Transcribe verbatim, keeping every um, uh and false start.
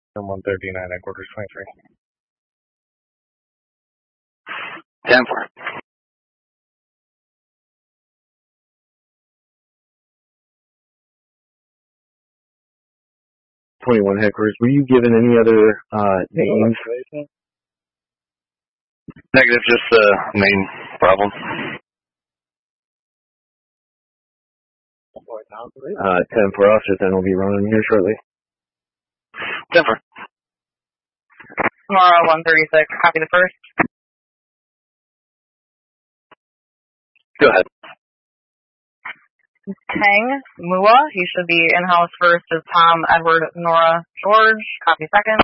And one thirty-nine headquarters twenty-three. ten four. twenty-one headquarters. Were you given any other uh, names? Negative, just the main problem. Uh, ten four officers then will be running here shortly. ten four. Nora one thirty-six, copy the first. Go ahead. Tang Mua, he should be in-house first is Tom Edward Nora George, copy second.